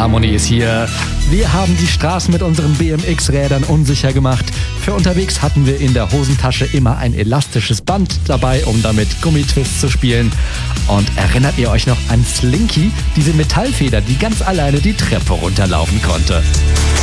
Harmony ist hier. Wir haben die Straßen mit unseren BMX-Rädern unsicher gemacht. Für unterwegs hatten wir in der Hosentasche immer ein elastisches Band dabei, um damit Gummitwist zu spielen. Und erinnert ihr euch noch an Slinky, diese Metallfeder, die ganz alleine die Treppe runterlaufen konnte?